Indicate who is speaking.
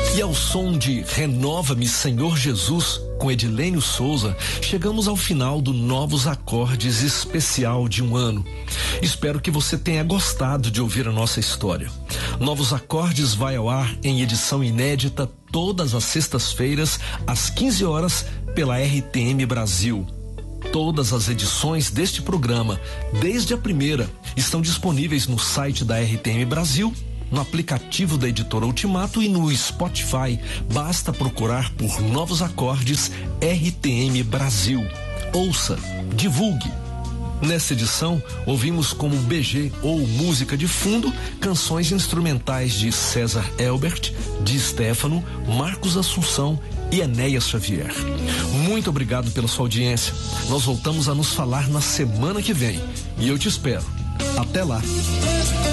Speaker 1: E ao som de Renova-me, Senhor Jesus, com Edilênio Souza, chegamos ao final do Novos Acordes especial de um ano. Espero que você tenha gostado de ouvir a nossa história. Novos Acordes vai ao ar em edição inédita todas as sextas-feiras, às 15 horas, pela RTM Brasil. Todas as edições deste programa, desde a primeira, estão disponíveis no site da RTM Brasil, no aplicativo da Editora Ultimato e no Spotify. Basta procurar por Novos Acordes RTM Brasil. Ouça, divulgue. Nessa edição, ouvimos como BG ou música de fundo canções instrumentais de César Elbert, Di Stefano, Marcos Assunção e Enéas Xavier. Muito obrigado pela sua audiência. Nós voltamos a nos falar na semana que vem e eu te espero. Até lá.